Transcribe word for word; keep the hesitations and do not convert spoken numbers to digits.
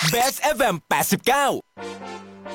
Best เอฟ เอ็ม แปดสิบเก้า